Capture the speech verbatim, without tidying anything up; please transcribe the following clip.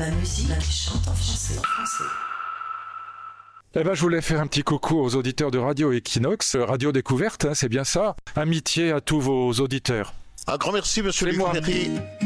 La musique qui chante en français. En français. Eh ben, je voulais faire un petit coucou aux auditeurs de Radio Equinox, Radio Découverte, hein, c'est bien ça. Amitié à tous vos auditeurs. Un grand merci, monsieur C'est moi. Luc Ferry.